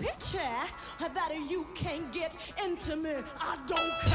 picture that you can't get into me. I don't care.